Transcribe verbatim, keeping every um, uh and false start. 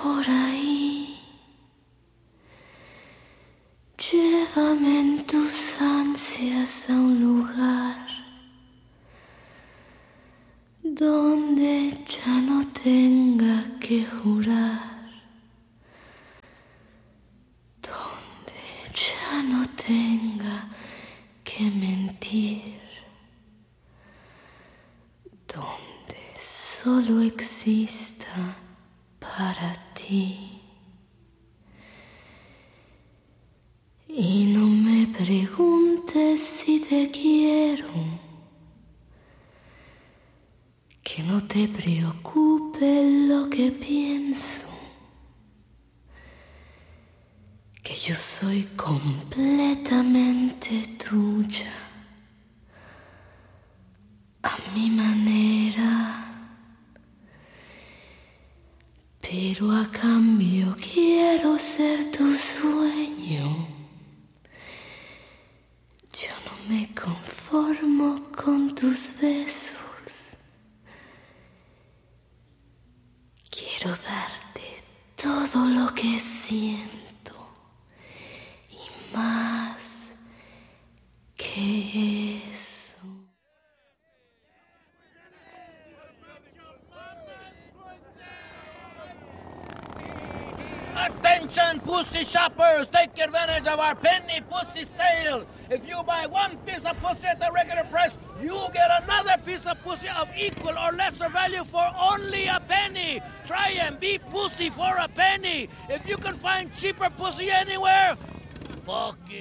por ahí. Llévame en tus ansias a un lugar donde ya no tenga que jurar, donde ya no tenga que mentir, donde solo exista para ti. Y no me preguntes si te quiero, que no te preocupe lo que pienso, que yo soy completamente tuya, a mi manera. Pero a cambio quiero ser tu sueño. Yo no me conformo con tus besos. Quiero darte todo lo que siento y más que eso. Attention, pussy shoppers! Take advantage of our penny pussy sale! If you buy one piece of pussy at the regular price, you get another piece of pussy of equal or lesser value for only a penny! Try and be pussy for a penny! If you can find cheaper pussy anywhere, fuck you!